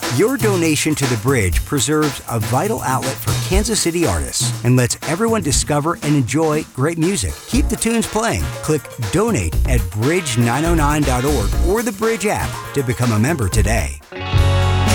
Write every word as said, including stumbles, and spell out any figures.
Your donation to the Bridge preserves a vital outlet for Kansas City artists and lets everyone discover and enjoy great music. Keep the tunes playing. Click Donate at bridge nine oh nine dot org or the Bridge app to become a member today.